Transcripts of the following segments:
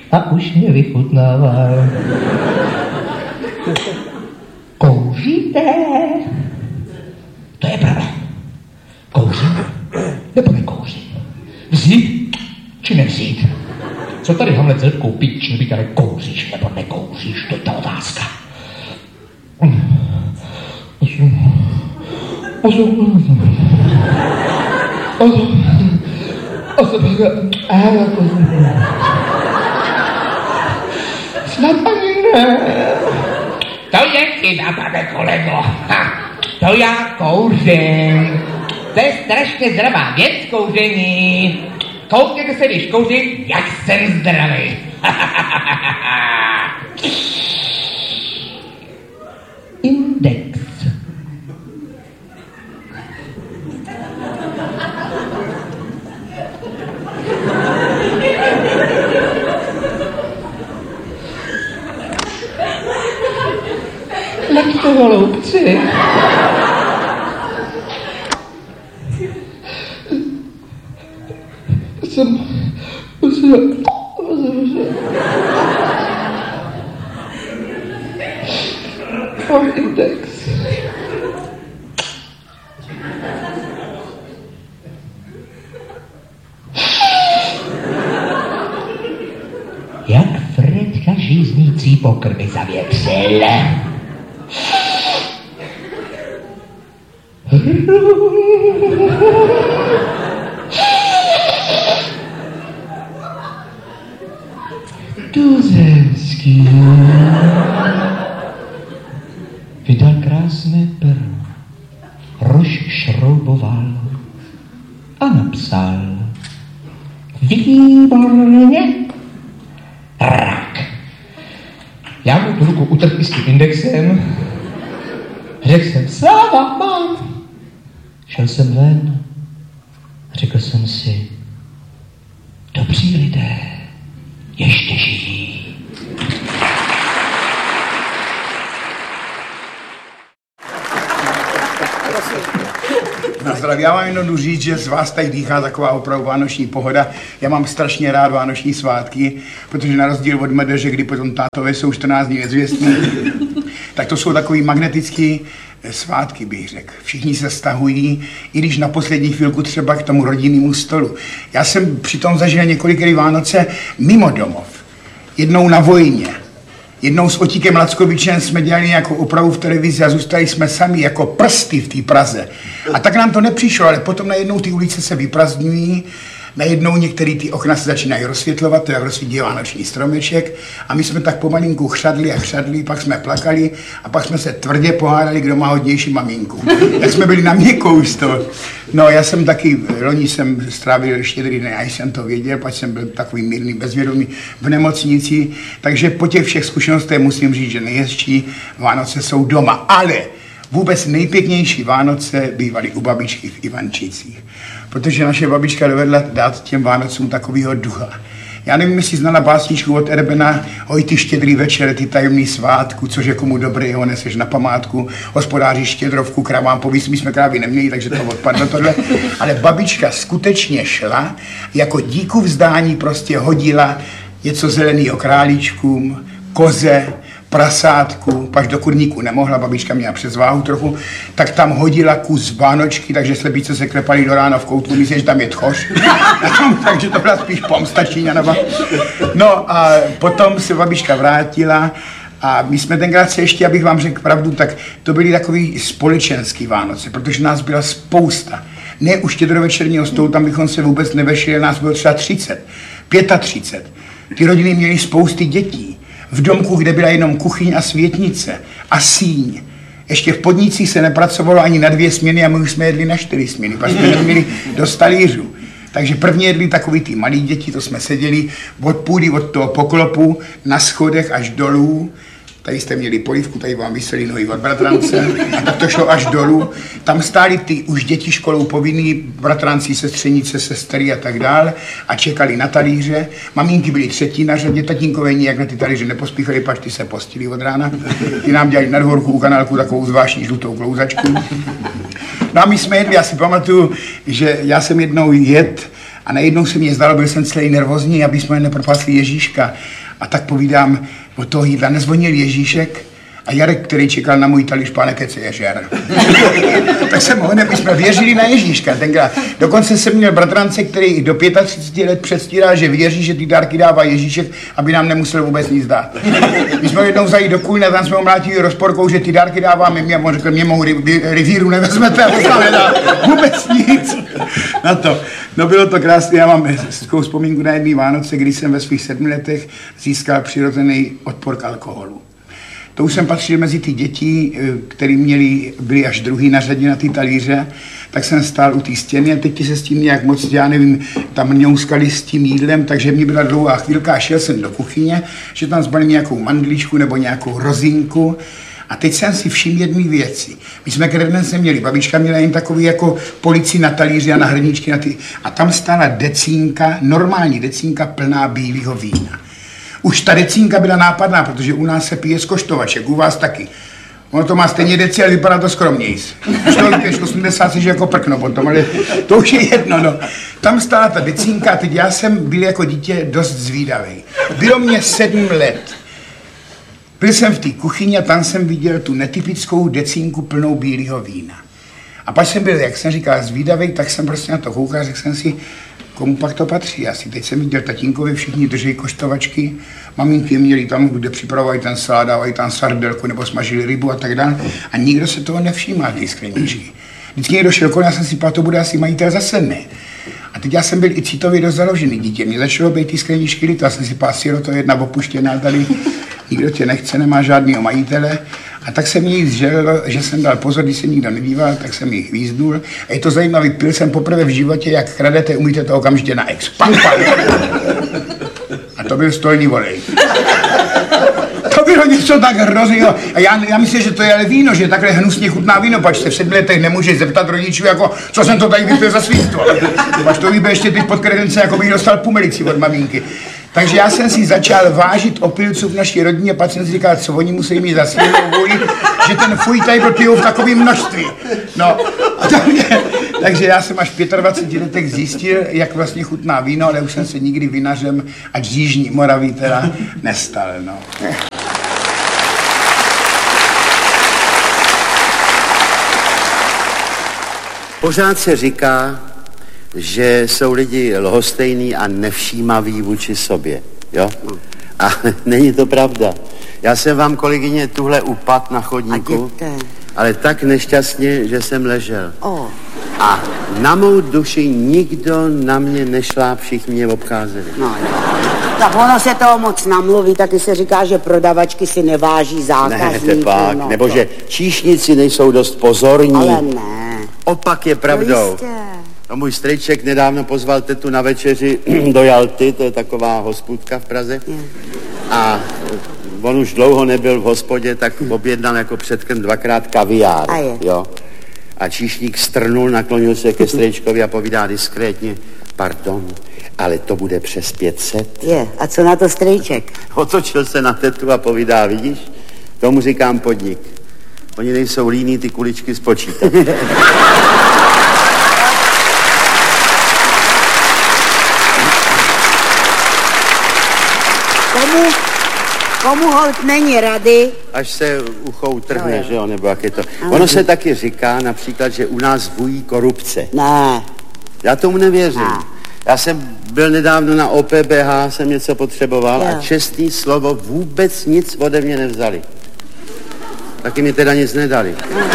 a už mě vychutnával. Kouříte? To je pravda. Kouřím nebo nekouřím? Vzít či nevzít? Co tady Hamlet s Řepkou pič, nebýtale kouříš nebo nekouříš? To je ta otázka. Snad ani ne. To je chyba, pane kolego. To já kouřím. To je strašně zdravá věc, kouření. Koukněte se, když kouřím, jak jsem zdravý. Index. Leďte, holoubci. Index. Jak Fredka žíznící pokrmy zavětřil. Tuzemský vydal krásné pero, rozšrouboval a napsal výborně rak. Já mu tu ruku utrhl s tím indexem, řekl jsem sláva mám. Šel jsem ven, řekl jsem si, dobří lidé ještě žijí. Na zdraví, já vám jenom jdu říct, že z vás tady dýchá taková opravdu vánoční pohoda. Já mám strašně rád vánoční svátky, protože na rozdíl od medeže, kdy potom tátové jsou 14 dní nezvěstní, tak to jsou takový magnetický svátky, bych řekl. Všichni se stahují, i když na poslední chvilku třeba k tomu rodinnému stolu. Já jsem přitom zažil několikrát Vánoce mimo domov. Jednou na vojně. Jednou s Otíkem Lackovičem jsme dělali nějakou opravu v televizi a zůstali jsme sami jako prsty v té Praze. A tak nám to nepřišlo, ale potom najednou ty ulice se vyprazdňují, najednou některé ty okna se začínají rozsvětlovat, to je jak rozsvítí vánoční stromeček a my jsme tak pomalinku chřadli a chřadli, pak jsme plakali a pak jsme se tvrdě pohádali, kdo má hodnější maminku. Jak jsme byli na měkkou z toho. No já jsem taky, loni jsem strávil Štědrý den, já jsem to věděl, pak jsem byl takový mírný bezvědomý v nemocnici, takže po těch všech zkušenostech musím říct, že nejhezčí Vánoce jsou doma, ale vůbec nejpěknější Vánoce bývaly u babičky v Ivančicích, protože naše babička dovedla dát těm Vánocům takovýho ducha. Já nevím, jestli znala básničku od Erbena, hoj ty štědrý večer, ty tajemný svátku, což je komu dobrý, ho neseš na památku, hospodáři štědrovku, kravám povíc, my jsme krávy neměli, takže to odpadlo tohle. Ale babička skutečně šla, jako díku vzdání prostě hodila něco zeleného králíčkům, koze, prasátku, pak do kurníku nemohla, babička měla přezváhu trochu, tak tam hodila kus vánočky, takže slepice se klepaly do rána v koutku, myslím, že tam je tchoř. Takže to byla spíš pomsta Číňanova. No a potom se babička vrátila a my jsme tenkrát se ještě, abych vám řekl pravdu, tak to byly takový společenský Vánoce, protože nás byla spousta. Ne u štědrovečerního stolu, tam bychom se vůbec nevešli, nás bylo třeba 30, 35. Ty rodiny měly spousty dětí. V domku, kde byla jenom kuchyň a světnice a síň. Ještě v podnicích se nepracovalo ani na 2 směny a my už jsme jedli na 4 směny, pak jsme neměli dost talířů. Takže prvně jedli takový ty malí děti, to jsme seděli od půdy, od toho poklopu, na schodech až dolů. Tady jste měli polívku, tady vám vysely nohy od bratrance a tak to šlo až dolů. Tam stáli ty už děti školou povinný, bratranci, sestřenice, sestry a tak dále a čekali na talíře. Maminky byly třetí na řadě, tatínkové nijak na ty talíře nepospíchali, pak ty se postili od rána. Ty nám dělali na dvorku u kanálku takovou zvláštní žlutou klouzačku. No a my jsme jedli, já si pamatuju, že já jsem jednou jedl A najednou se mě zdalo, byl jsem celý nervózní, aby jsme nepropásli Ježíška. A tak povídám, od toho jídla nezvonil Ježíšek a Jarek, který čekal na můj talíř, pane, kece je žer. Tak jsem ho my jsme věřili na Ježíška tenkrát. Dokonce jsem měl bratrance, který do 35 let předstíral, že věří, že ty dárky dává Ježíšek, aby nám nemusel vůbec nic dát. My jsme jednou zajít do Kulna, tam jsme ho mlátili rozporkou, že ty dárky dáváme, mě on řekl, mě mou rivíru nevezmete, a to nedá vůbec nic. Na to. No bylo to krásné, já mám hezkou vzpomínku na jedný Vánoce, kdy jsem ve svých 7 letech získal přirozený odpor k alkoholu. To už jsem patřil mezi ty děti, které byli až druhý na řadě na ty talíře, tak jsem stál u té stěny a teď se s tím nějak moc, já nevím, tam mňouskali s tím jídlem, takže mě byla dlouhá chvílka a šel jsem do kuchyně, že tam zbalím nějakou mandličku nebo nějakou rozinku. A teď jsem si všiml jedné věci. My jsme kredence měli, babička měla jen takový jako policii na talíři a na hrníčky na ty. A tam stála decínka, normální decínka plná bílého vína. Už ta decínka byla nápadná, protože u nás se pije z koštovaček, u vás taky. Ono to má stejně deci, ale vypadá to skromnějc. Už 80 že jako prkno potom, ale to už je jedno, no. Tam stála ta decínka a teď já jsem byl jako dítě dost zvídavý. Bylo mě 7 let. Byl jsem v té kuchyni a tam jsem viděl tu netypickou decínku plnou bílého vína. A pak jsem byl, jak jsem říkal, zvídavý, tak jsem prostě na to koukal, řekl jsem si, komu pak to patří asi. Teď jsem viděl tatínkovi, všichni drží koštovačky, maminky měli tam, kde připravovají ten salát, dávají tam sardelku nebo smažili rybu a tak dále. A nikdo se toho nevšímal, ty skleničky. Vždycky někdo šel kolem, já jsem si pál, to bude asi majitel zase ne. A teď já jsem byl i citově dost založený dítě. Mě začalo být ty skleničky líto, já jsem si pál, to jedna opuštěná tady, nikdo tě nechce, nemá žádného majitele. A tak jsem jí zželil, že jsem dal pozor, když se nikdo nedíval, tak jsem jí hvízdnul. A je to zajímavý, pil jsem poprvé v životě, jak kradete, umíte to okamžitě na ex. Pam, pam. A to byl stolní volej. To bylo něco tak hrozného. A já myslím, že to je ale víno, že takhle hnusně chutná víno, pač se v 7 letech nemůžeš zeptat rodičů, jako, co jsem to tady vypil za svinstvo. Pač to vybe ještě teď pod kredence, jako bych dostal pumelici od maminky. Takže já jsem si začal vážit opilců v naší rodině, pak jsem si říkal, co oni musí mít za silnou vůli, že ten fuj tady pijou v takovém množství. No, takže já jsem až v 25 letech zjistil, jak vlastně chutná víno, ale už jsem se nikdy vinařem, ať z Jižní Moravy teda, nestal, no. Pořád se říká, že jsou lidi lhostejní a nevšímaví vůči sobě, jo? A není to pravda. Já jsem vám, kolegyně, tuhle upad na chodníku, ale tak nešťastně, že jsem ležel. A na mou duši nikdo na mě nešláp, všichni mě obcházeli. No, tak ono se toho moc namluví, taky se říká, že prodavačky si neváží zákazníků. Ne, tepak, no, nebo že číšníci nejsou dost pozorní. Ale ne. Opak je pravdou. No, můj strejček nedávno pozval tetu na večeři do Jalty, to je taková hospůdka v Praze. A on už dlouho nebyl v hospodě, tak objednal jako předkrm 2krát kaviár, jo. A číšník strnul, naklonil se ke strejčkovi a povídá diskrétně, pardon, ale to bude přes 500. A co na to strejček? Otočil se na tetu a povídá, vidíš, tomu říkám podnik. Oni nejsou líní ty kuličky spočítat. Komu holt není rady? Až se ucho utrhne, že jo, nebo jak je to. Ono se taky říká například, že u nás bují korupce. Ne. Já tomu nevěřím. Já jsem byl nedávno na OPBH, jsem něco potřeboval a čestný slovo vůbec nic ode mě nevzali. Taky mi teda nic nedali.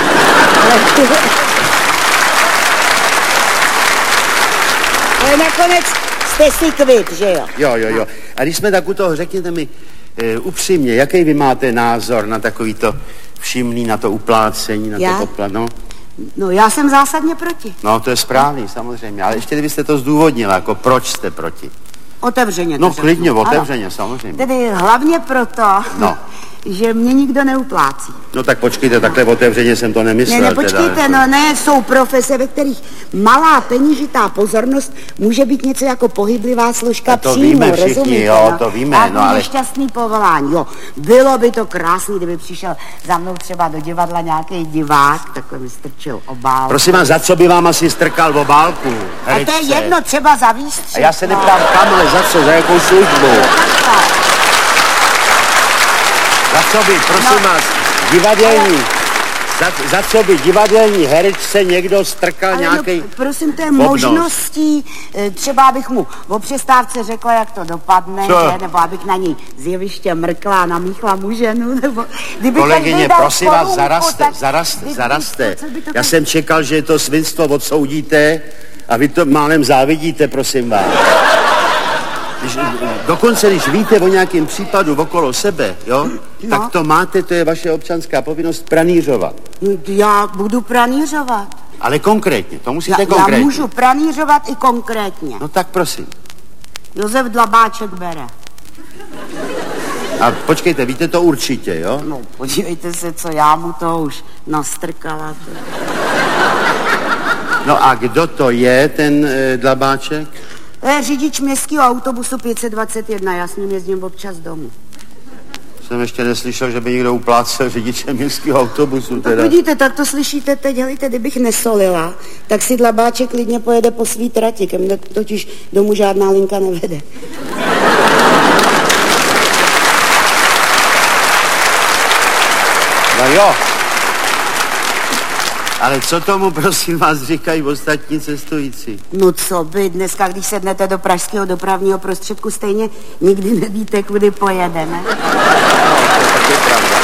Ale nakonec jste si kvit, že jo? Jo. A když jsme tak u toho, řekněte mi upřímně, jaký vy máte názor na takový to všimný, na to uplácení, na to poplatno? No, já jsem zásadně proti. No, to je správný, samozřejmě, ale ještě kdybyste to zdůvodnila, jako proč jste proti? Otevřeně to No, řeknu. klidně, otevřeně, samozřejmě. Tedy hlavně proto, že mě nikdo neuplácí. No tak počkejte, takhle otevřeně jsem to nemyslel. Ne, počkejte, teda. no ne, jsou profese, ve kterých malá peněžitá pozornost může být něco jako pohyblivá složka to příjmu, víme všichni, rozumíte? jo, no? to víme, A no ale... nešťastný povolání, jo. Bylo by to krásný, kdyby přišel za mnou třeba do divadla nějaký divák, takhle mi strčil obálku. Prosím vás, za co by vám asi strkal obálku? A to je jedno, třeba za výstřel. A já se neptám kam, ale za co, za jakou službu? Za co by, prosím vás, divadelní, za co by divadelní herečce někdo strkal nějaký... No, prosím, to je možností, třeba abych mu o přestávce řekla, jak to dopadne, že? Nebo abych na něj z jeviště mrkla a namíchla mu ženu, nebo... Kolegyně, prosím vás, zaraste. Já jsem čekal, že to svinstvo odsoudíte a vy to málem závidíte, prosím vás. Dokonce, když víte o nějakém případu okolo sebe, jo, tak to máte, to je vaše občanská povinnost pranířovat. Já budu pranířovat. Ale konkrétně, to musíte konkrétně. Já můžu pranířovat i konkrétně. No tak prosím. Josef Dlabáček bere. A počkejte, víte to určitě, jo? No, podívejte se, co já mu to už nastrkala. No a kdo to je, ten Dlabáček? To je řidič městského autobusu 521, já s ním jezdím občas domů. Jsem ještě neslyšel, že by někdo uplácel řidiče městského autobusu, teda. Vidíte, tak to slyšíte teď, helejte, kdybych nesolila, tak si Dlabáček klidně pojede po svý trati, ke mně totiž domů žádná linka nevede. No jo. Ale co tomu, prosím vás, říkají ostatní cestující? No co by, dneska, když sednete do pražského dopravního prostředku, stejně nikdy nevíte, kudy pojedeme. No, to je taky pravda.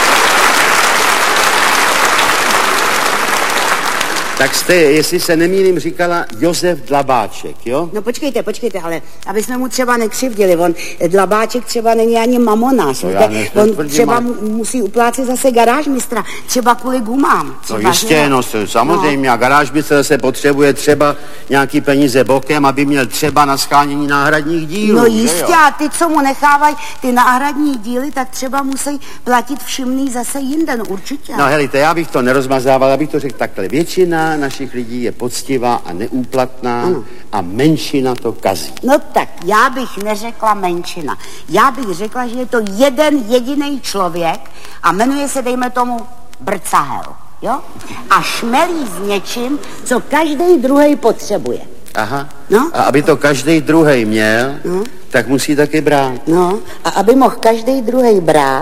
Tak jste, jestli se nemýlím, říkala Josef Dlabáček, jo? No počkejte, ale aby jsme mu třeba nekřivdili, on Dlabáček třeba není ani mamonář, on třeba musí uplácet zase garážmistra, třeba kvůli gumám. No jistě, no samozřejmě, a garážmistr zase potřebuje třeba nějaký peníze bokem, aby měl třeba na shánění náhradních dílů. No jistě, a ty, co mu nechávají ty náhradní díly, tak třeba musí platit všimný zase jinde, no určitě. No helejte, já bych to nerozmazával, abych to řekl takhle. Většina našich lidí je poctivá a neúplatná a menšina to kazí. No tak, já bych neřekla menšina. Já bych řekla, že je to jeden jediný člověk a jmenuje se, dejme tomu, Brcahel, jo? A šmelí s něčím, co každý druhý potřebuje. Aha. No? A aby to každý druhý měl, tak musí taky brát. No, a aby mohl každý druhý brát,